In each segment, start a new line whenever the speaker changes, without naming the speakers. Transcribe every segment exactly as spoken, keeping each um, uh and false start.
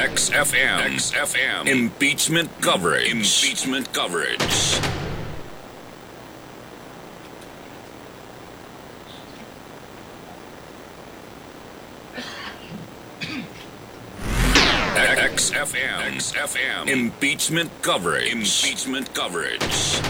X F M. X F M. Impeachment coverage. Impeachment coverage. X F M. X F M. Impeachment coverage. Impeachment coverage.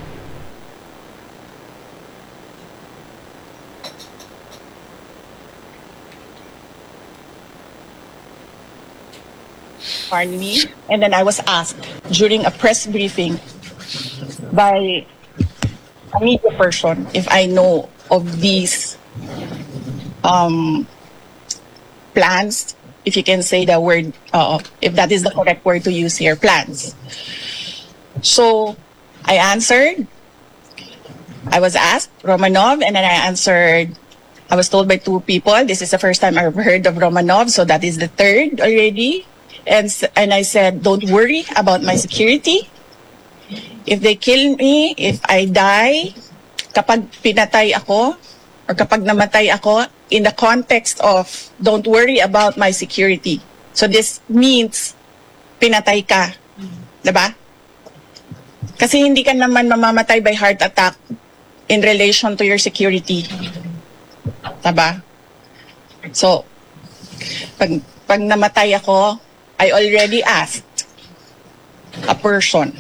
Pardon me. And then I was asked during a press briefing by a media person if I know of these um, plans, if you can say the word, uh, if that is the correct word to use here, plans. So I answered. I was asked Romanov, and then I answered. I was told by two people, this is the first time I've heard of Romanov, so that is the third already. And, and I said, don't worry about my security. If they kill me, if I die, kapag pinatay ako, or kapag namatay ako, in the context of, don't worry about my security. So this means, pinatay ka. Diba? Kasi hindi ka naman mamamatay by heart attack in relation to your security. Diba? So, pag, pag namatay ako, I already asked a person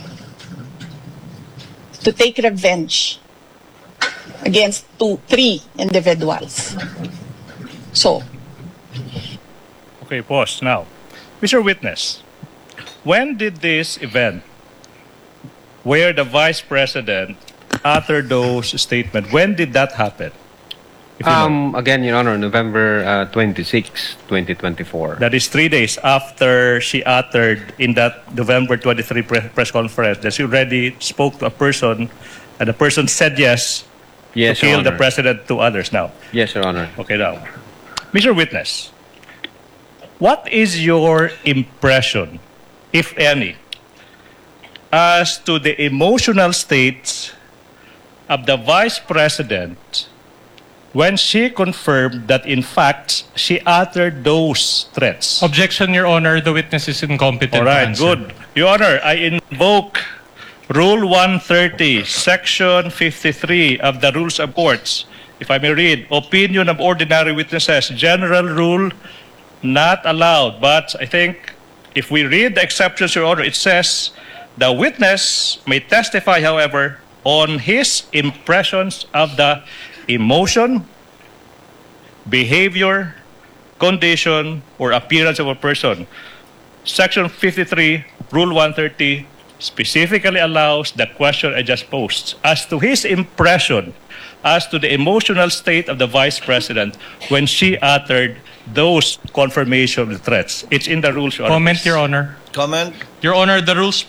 to take revenge against two, three individuals. So,
okay, pause now. Mister Witness, when did this event, where the Vice President uttered those statements, when did that happen? If you know.
Um, again, Your Honor, November uh, twenty-sixth, twenty twenty-four.
That is three days after she uttered in that November twenty-third pre press conference that she already spoke to a person, and the person said yes,
Yes,
to
Your
kill the
Honor.
President to others now.
Yes, Your Honor.
Okay, now. Mister Witness, what is your impression, if any, as to the emotional states of the Vice President when she confirmed that, in fact, she uttered those threats?
Objection, Your Honor. The witness is incompetent
All
to
right,
answer.
good. Your Honor, I invoke Rule one thirty, Section fifty-three of the Rules of Courts. If I may read, opinion of ordinary witnesses, general rule, not allowed. But I think if we read the exceptions, Your Honor, it says the witness may testify, however, on his impressions of the emotion, behavior, condition, or appearance of a person. Section fifty-three, Rule one thirty, specifically allows the question I just posed as to his impression as to the emotional state of the Vice President when she uttered those confirmation threats. It's in the rules, Your Honor.
Comment, Your Honor.
Comment.
Your Honor, the rules